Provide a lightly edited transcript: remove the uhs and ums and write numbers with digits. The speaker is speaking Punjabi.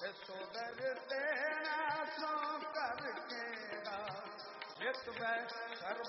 यशोदर तेरा सो कर केरा जित वै सर्व